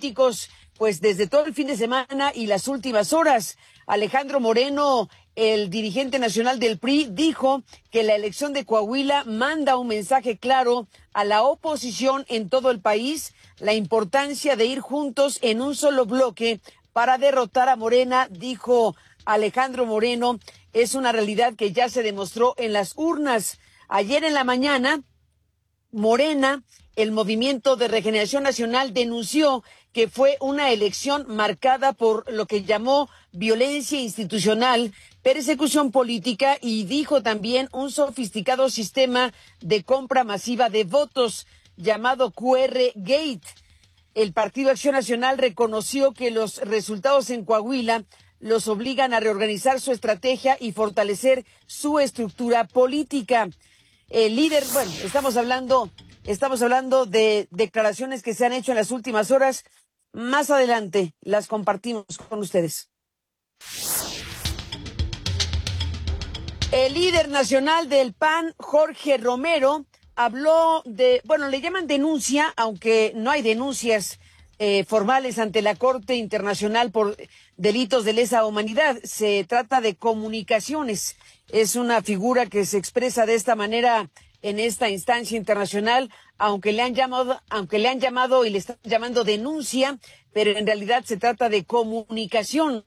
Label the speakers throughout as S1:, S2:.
S1: políticos, pues desde todo el fin de semana y las últimas horas. Alejandro Moreno, el dirigente nacional del PRI, dijo que la elección de Coahuila manda un mensaje claro a la oposición en todo el país, la importancia de ir juntos en un solo bloque para derrotar a Morena, dijo Alejandro Moreno. Es una realidad que ya se demostró en las urnas. Ayer en la mañana, Morena, el Movimiento de Regeneración Nacional, denunció que fue una elección marcada por lo que llamó violencia institucional, persecución política y dijo también un sofisticado sistema de compra masiva de votos llamado QR Gate. El Partido Acción Nacional reconoció que los resultados en Coahuila los obligan a reorganizar su estrategia y fortalecer su estructura política. El líder, bueno, estamos hablando de declaraciones que se han hecho en las últimas horas. Más adelante las compartimos con ustedes. El líder nacional del PAN, Jorge Romero, habló le llaman denuncia, aunque no hay denuncias formales ante la Corte Internacional por delitos de lesa humanidad. Se trata de comunicaciones. Es una figura que se expresa de esta manera en esta instancia internacional, aunque le han llamado y le están llamando denuncia, pero en realidad se trata de comunicación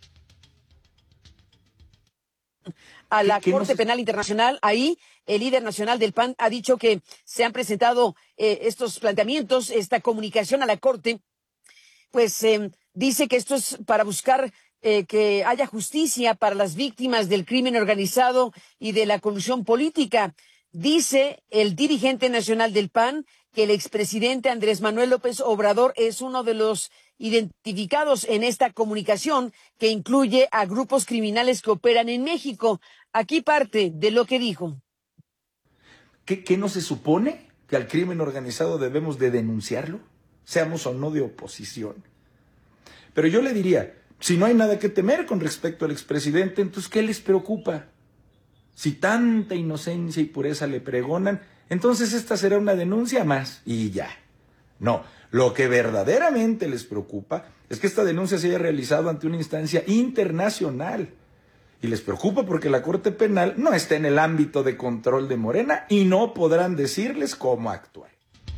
S1: a la Corte Penal Internacional. Ahí el líder nacional del PAN ha dicho que se han presentado estos planteamientos, esta comunicación a la Corte, pues dice que esto es para buscar que haya justicia para las víctimas del crimen organizado y de la corrupción política. Dice el dirigente nacional del PAN que el expresidente Andrés Manuel López Obrador es uno de los identificados en esta comunicación que incluye a grupos criminales que operan en México. Aquí parte de lo que dijo.
S2: ¿Qué no se supone? ¿Que al crimen organizado debemos de denunciarlo? Seamos o no de oposición. Pero yo le diría, si no hay nada que temer con respecto al expresidente, entonces ¿qué les preocupa? Si tanta inocencia y pureza le pregonan, entonces esta será una denuncia más y ya. No, lo que verdaderamente les preocupa es que esta denuncia se haya realizado ante una instancia internacional. Y les preocupa porque la Corte Penal no está en el ámbito de control de Morena y no podrán decirles cómo actuar.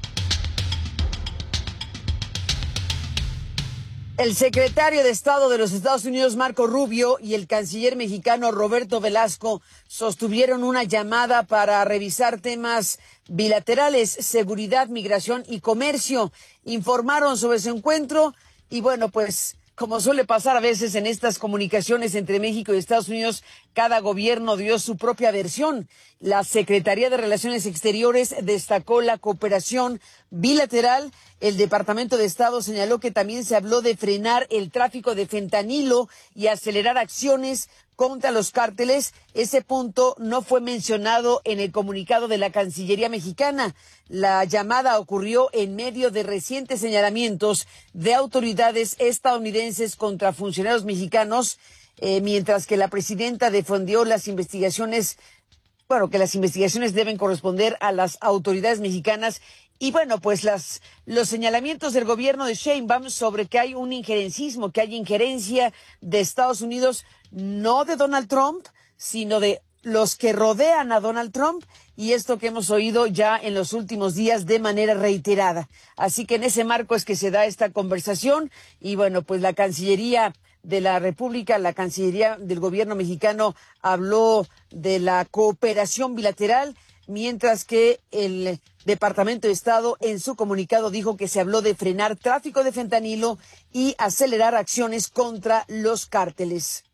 S1: El secretario de Estado de los Estados Unidos, Marco Rubio, y el canciller mexicano Roberto Velasco sostuvieron una llamada para revisar temas bilaterales, seguridad, migración y comercio. Informaron sobre ese encuentro y bueno, pues como suele pasar a veces en estas comunicaciones entre México y Estados Unidos, cada gobierno dio su propia versión. La Secretaría de Relaciones Exteriores destacó la cooperación bilateral. El Departamento de Estado señaló que también se habló de frenar el tráfico de fentanilo y acelerar acciones contra los cárteles. Ese punto no fue mencionado en el comunicado de la Cancillería mexicana. La llamada ocurrió en medio de recientes señalamientos de autoridades estadounidenses contra funcionarios mexicanos, mientras que la presidenta defendió las investigaciones, que las investigaciones deben corresponder a las autoridades mexicanas. Y bueno, pues los señalamientos del gobierno de Sheinbaum sobre que hay un injerencismo, que hay injerencia de Estados Unidos, no de Donald Trump, sino de los que rodean a Donald Trump, y esto que hemos oído ya en los últimos días de manera reiterada. Así que en ese marco es que se da esta conversación y bueno, pues la Cancillería de la República, la Cancillería del gobierno mexicano habló de la cooperación bilateral, mientras que el Departamento de Estado en su comunicado dijo que se habló de frenar tráfico de fentanilo y acelerar acciones contra los cárteles.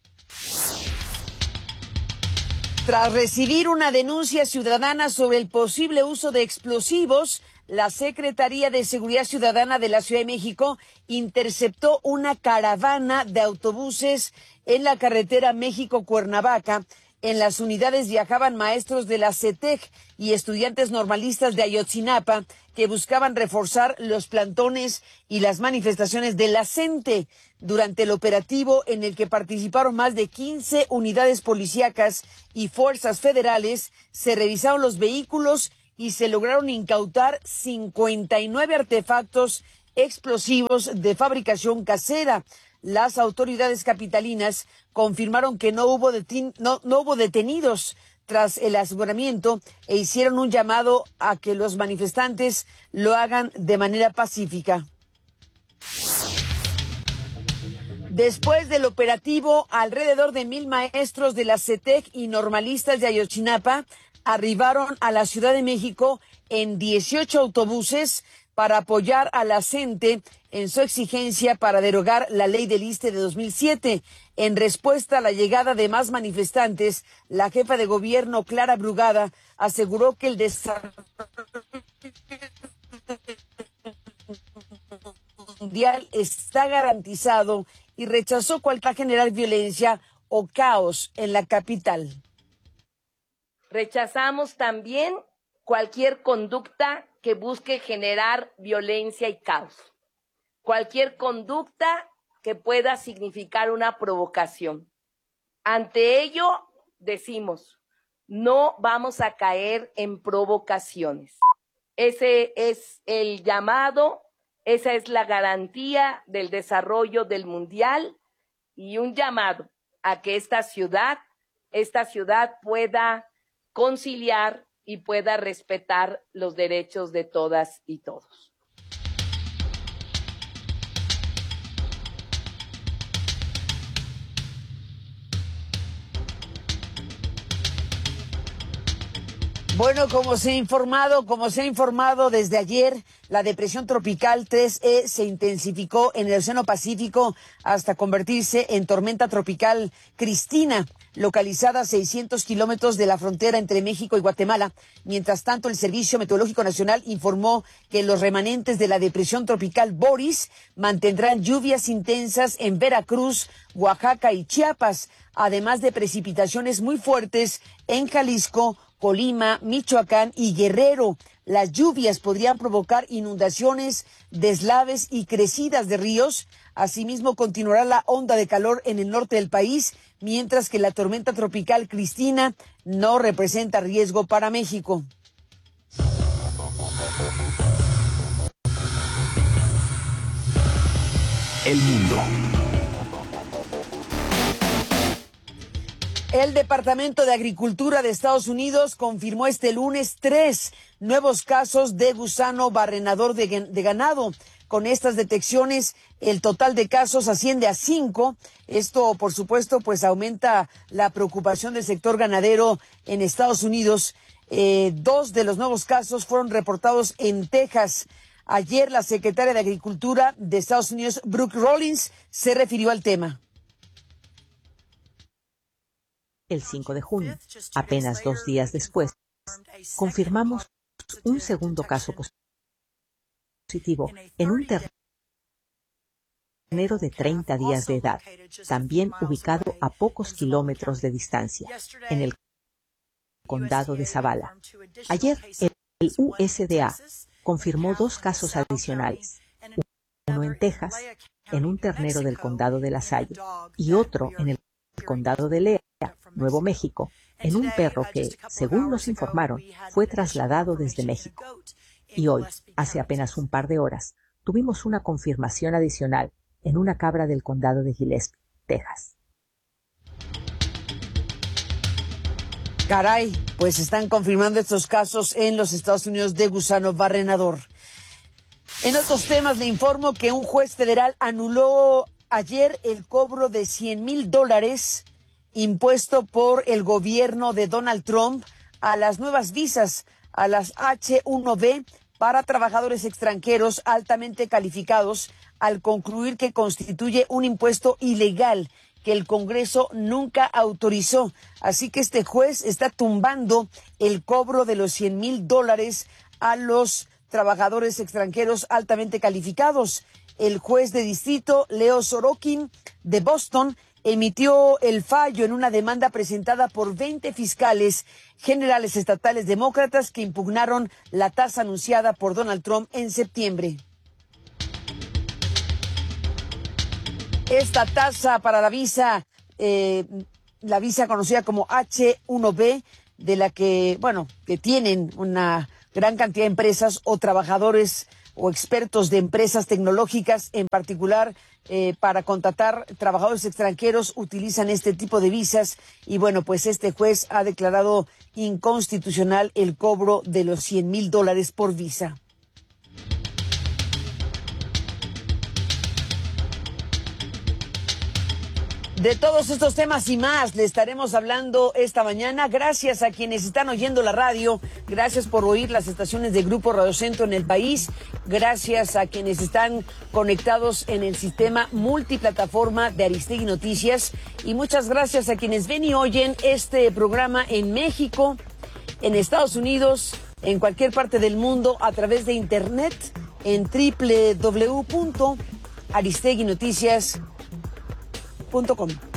S1: Tras recibir una denuncia ciudadana sobre el posible uso de explosivos, la Secretaría de Seguridad Ciudadana de la Ciudad de México interceptó una caravana de autobuses en la carretera México-Cuernavaca. En las unidades viajaban maestros de la CETEC y estudiantes normalistas de Ayotzinapa que buscaban reforzar los plantones y las manifestaciones de la CENTE. Durante el operativo en el que participaron más de 15 unidades policíacas y fuerzas federales, se revisaron los vehículos y se lograron incautar 59 artefactos explosivos de fabricación casera. Las autoridades capitalinas confirmaron que no hubo detenidos tras el aseguramiento e hicieron un llamado a que los manifestantes lo hagan de manera pacífica. Después del operativo, alrededor de 1,000 maestros de la CETEC y normalistas de Ayotzinapa arribaron a la Ciudad de México en 18 autobuses para apoyar a la CENTE en su exigencia para derogar la ley del ISSSTE de 2007. En respuesta a la llegada de más manifestantes, la jefa de gobierno, Clara Brugada, aseguró que el desarrollo mundial está garantizado y rechazó cualquier generar violencia o caos en la capital.
S3: Rechazamos también cualquier conducta que busque generar violencia y caos. Cualquier conducta que pueda significar una provocación. Ante ello, decimos, no vamos a caer en provocaciones. Ese es el llamado, esa es la garantía del desarrollo del mundial y un llamado a que esta ciudad pueda conciliar y pueda respetar los derechos de todas y todos.
S1: Bueno, como se ha informado desde ayer, la depresión tropical 3E se intensificó en el Océano Pacífico hasta convertirse en tormenta tropical Cristina, localizada a 600 kilómetros de la frontera entre México y Guatemala. Mientras tanto, el Servicio Meteorológico Nacional informó que los remanentes de la depresión tropical Boris mantendrán lluvias intensas en Veracruz, Oaxaca y Chiapas, además de precipitaciones muy fuertes en Jalisco, Colima, Michoacán y Guerrero. Las lluvias podrían provocar inundaciones, deslaves y crecidas de ríos. Asimismo, continuará la onda de calor en el norte del país, mientras que la tormenta tropical Cristina no representa riesgo para México.
S2: El mundo.
S1: El Departamento de Agricultura de Estados Unidos confirmó este lunes 3 nuevos casos de gusano barrenador de ganado. Con estas detecciones, el total de casos asciende a 5. Esto, por supuesto, pues aumenta la preocupación del sector ganadero en Estados Unidos. 2 de los nuevos casos fueron reportados en Texas. Ayer, la secretaria de Agricultura de Estados Unidos, Brooke Rollins, se refirió al tema.
S4: El 5 de junio, apenas 2 días después, confirmamos un segundo caso positivo en un ternero de 30 días de edad, también ubicado a pocos kilómetros de distancia, en el condado de Zavala. Ayer, el USDA confirmó 2 casos adicionales, uno en Texas, en un ternero del condado de La Salle, y otro en el condado de Lea, Nuevo México, en un perro que, según nos informaron, fue trasladado desde México. Y hoy, hace apenas un par de horas, tuvimos una confirmación adicional en una cabra del condado de Gillespie, Texas.
S1: Caray, pues están confirmando estos casos en los Estados Unidos de gusano barrenador. En otros temas le informo que un juez federal anuló ayer el cobro de $100,000 impuesto por el gobierno de Donald Trump a las nuevas visas, a las H-1B para trabajadores extranjeros altamente calificados, al concluir que constituye un impuesto ilegal que el Congreso nunca autorizó. Así que este juez está tumbando el cobro de los $100,000 a los trabajadores extranjeros altamente calificados. El juez de distrito, Leo Sorokin, de Boston, emitió el fallo en una demanda presentada por 20 fiscales generales estatales demócratas que impugnaron la tasa anunciada por Donald Trump en septiembre. Esta tasa para la visa conocida como H-1B, de la que, que tienen una gran cantidad de empresas o trabajadores o expertos de empresas tecnológicas, en particular para contratar trabajadores extranjeros, utilizan este tipo de visas. Y bueno, pues este juez ha declarado inconstitucional el cobro de los $100,000 por visa. De todos estos temas y más le estaremos hablando esta mañana. Gracias a quienes están oyendo la radio. Gracias por oír las estaciones de Grupo Radio Centro en el país. Gracias a quienes están conectados en el sistema multiplataforma de Aristegui Noticias. Y muchas gracias a quienes ven y oyen este programa en México, en Estados Unidos, en cualquier parte del mundo a través de internet en www.aristeguinoticias.com.